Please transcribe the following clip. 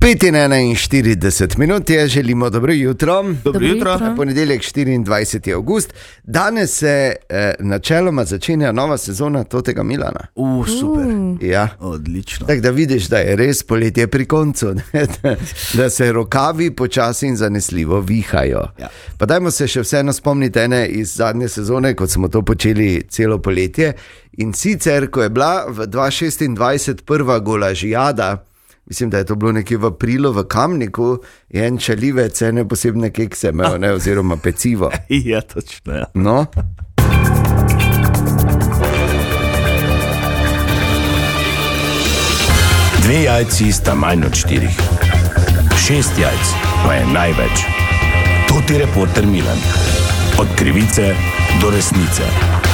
5:41 je, želimo dobro jutro. Dobro jutro. Ponedeljek 24. avgust. Danes se načeloma začenja nova sezona Totega Milana. Super. Ja. Odlično. Tako da vidiš, da je res poletje pri koncu, ne? Da se rokavi počasi in zanesljivo vihajo. Ja. Pa dajmo se še vseeno spomniti ene iz zadnje sezone, kot smo to počeli celo poletje. In sicer, ko je bila v 2026 prva golažijada, mislim, da je to bilo nekje v aprilu v Kamniku, je en čalivec, ene posebne kekse imel, ne, oziroma pecivo. Ja, točno, ja. No? Dve jajci sta manj od 4. 6 jajc pa je največ. To ti reporter Milan. Od krivice do resnice.